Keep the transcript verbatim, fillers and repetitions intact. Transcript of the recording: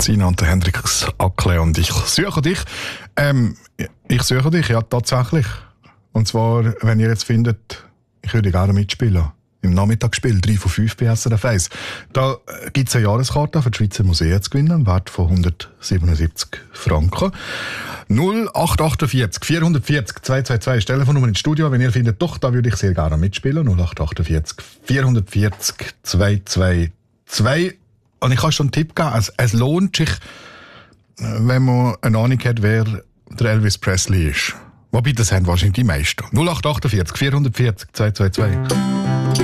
Sina und der Hendrix Ackle und ich suche dich. Ähm, ich suche dich, ja, tatsächlich. Und zwar, wenn ihr jetzt findet, ich würde gerne mitspielen. Im Nachmittagsspiel, drei von fünf bei S R F eins. Da gibt es eine Jahreskarte für die Schweizer Museen zu gewinnen, im Wert von hundertsiebenundsiebzig Franken. null acht achtundvierzig vierhundertvierzig zweihundertzweiundzwanzig ist die Telefonnummer ins Studio. Wenn ihr findet, doch, da würde ich sehr gerne mitspielen. null acht achtundvierzig vierhundertvierzig zweihundertzweiundzwanzig. Und ich kann schon einen Tipp geben, es, es lohnt sich, wenn man eine Ahnung hat, wer der Elvis Presley ist. Wobei, das haben wahrscheinlich die meisten. null acht achtundvierzig vierhundertvierzig zweihundertzweiundzwanzig.